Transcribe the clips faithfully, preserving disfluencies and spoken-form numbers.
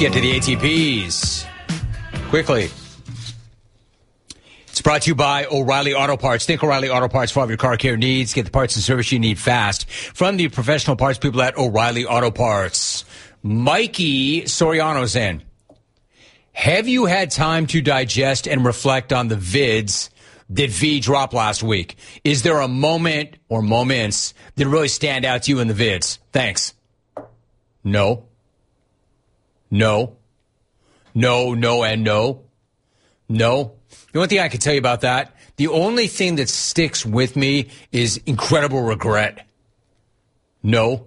get to the A T Ps quickly. It's brought to you by O'Reilly Auto Parts. Think O'Reilly Auto Parts for all of your car care needs. Get the parts and service you need fast from the professional parts people at O'Reilly Auto Parts. Mikey Soriano's in. Have you had time to digest and reflect on the vids that V dropped last week? Is there a moment or moments that really stand out to you in the vids? Thanks. No. No. No, no, and no. No. The only thing I can tell you about that, the only thing that sticks with me is incredible regret. No.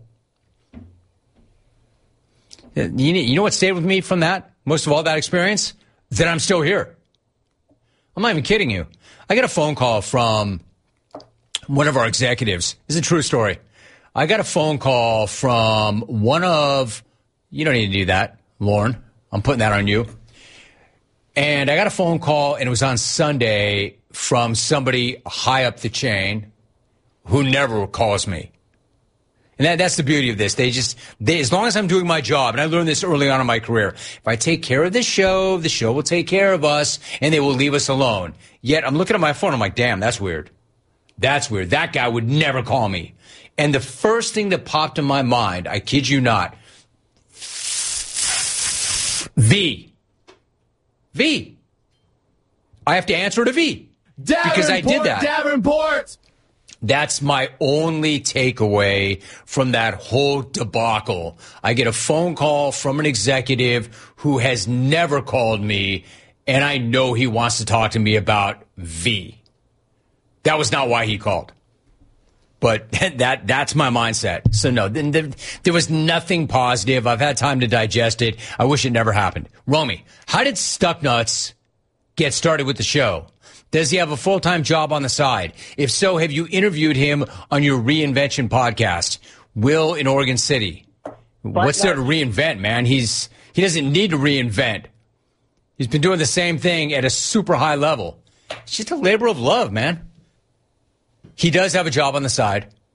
You know what stayed with me from that? Most of all, that experience? That I'm still here. I'm not even kidding you. I got a phone call from one of our executives. This is a true story. I got a phone call from one of, you don't need to do that, Lauren. I'm putting that on you. And I got a phone call, and it was on Sunday from somebody high up the chain who never calls me. And that, that's the beauty of this. They just, they, as long as I'm doing my job, and I learned this early on in my career, if I take care of the show, the show will take care of us, and they will leave us alone. Yet I'm looking at my phone, I'm like, damn, that's weird. That's weird. That guy would never call me. And the first thing that popped in my mind, I kid you not, V. V. I have to answer to V. Davenport, because I did that. Davenport! That's my only takeaway from that whole debacle. I get a phone call from an executive who has never called me, and I know he wants to talk to me about V. That was not why he called. But that that's my mindset. So, no, there, there was nothing positive. I've had time to digest it. I wish it never happened. Romy, how did Stucknuts get started with the show? Does he have a full-time job on the side? If so, have you interviewed him on your reinvention podcast? Will in Oregon City. What's there to reinvent, man? He's he doesn't need to reinvent. He's been doing the same thing at a super high level. It's just a labor of love, man. He does have a job on the side.